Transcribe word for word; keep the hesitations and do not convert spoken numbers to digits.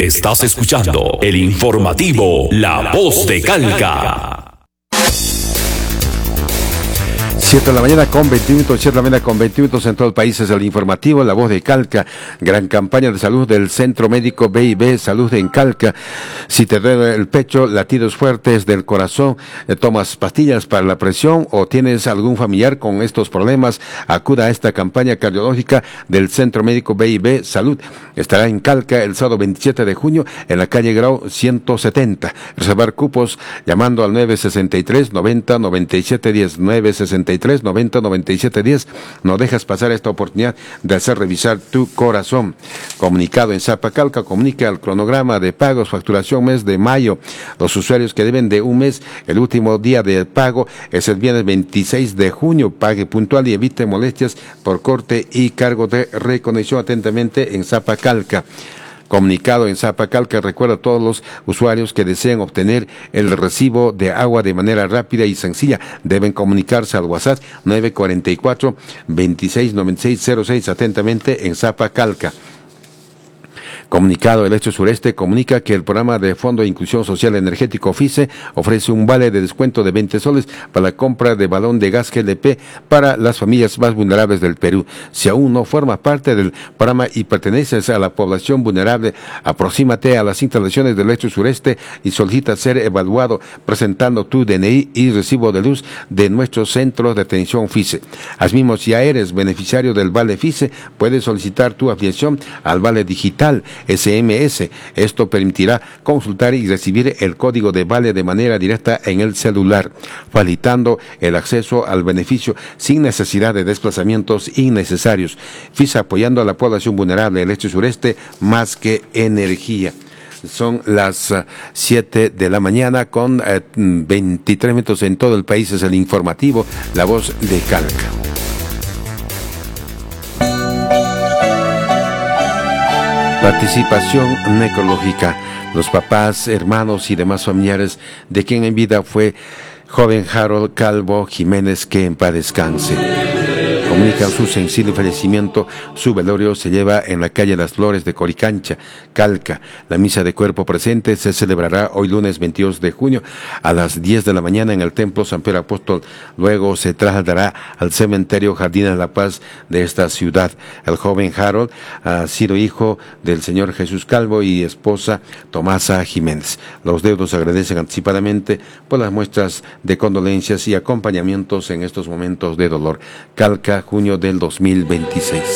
Estás escuchando el informativo La Voz de Calca. siete de la mañana con veinte minutos, siete de la mañana con veinte minutos en todo el país es el informativo La Voz de Calca. Gran campaña de salud del Centro Médico B I B Salud en Calca. Si te duele el pecho, latidos fuertes del corazón, eh, tomas pastillas para la presión o tienes algún familiar con estos problemas, acuda a esta campaña cardiológica del Centro Médico B I B Salud. Estará en Calca el sábado veintisiete de junio en la calle Grau ciento setenta. Reservar cupos llamando al nueve sesenta y tres, noventa, noventa y siete diez, nueve sesenta y tres, noventa, noventa y siete diez. No dejas pasar esta oportunidad de hacer revisar tu corazón. Comunicado en Zapacalca, comunica el cronograma de pagos, facturación mes de mayo. Los usuarios que deben de un mes, el último día de pago es el viernes veintiséis de junio. Pague puntual y evite molestias por corte y cargo de reconexión. Atentamente en Zapacalca. Comunicado en Zapacalca, recuerda a todos los usuarios que desean obtener el recibo de agua de manera rápida y sencilla. Deben comunicarse al WhatsApp nueve cuatro cuatro, veintiséis noventa y seis cero seis. Atentamente en Zapacalca. Comunicado, el Hecho Sureste comunica que el programa de Fondo de Inclusión Social Energético FICE ofrece un vale de descuento de veinte soles para la compra de balón de gas G L P para las familias más vulnerables del Perú. Si aún no formas parte del programa y perteneces a la población vulnerable, aproxímate a las instalaciones del Hecho Sureste y solicita ser evaluado presentando tu D N I y recibo de luz de nuestro centro de atención FICE. Asimismo, si ya eres beneficiario del vale FICE, puedes solicitar tu afiliación al vale digital S M S. Esto permitirá consultar y recibir el código de vale de manera directa en el celular, facilitando el acceso al beneficio sin necesidad de desplazamientos innecesarios. FICE apoyando a la población vulnerable del Este Sureste más que energía. Son las siete de la mañana con uh, veintitrés minutos en todo el país. Es el informativo La Voz de Calca. Participación necrológica. Los papás, hermanos y demás familiares de quien en vida fue joven Harold Calvo Jiménez, que en paz descanse. Comunican su sensible fallecimiento. Su velorio se lleva en la calle Las Flores de Coricancha, Calca. La misa de cuerpo presente se celebrará hoy lunes veintidós de junio a las diez de la mañana en el Templo San Pedro Apóstol. Luego se trasladará al cementerio Jardín de la Paz de esta ciudad. El joven Harold ha sido hijo del señor Jesús Calvo y esposa Tomasa Jiménez. Los deudos agradecen anticipadamente por las muestras de condolencias y acompañamientos en estos momentos de dolor. Calca, junio del dos mil veintiséis.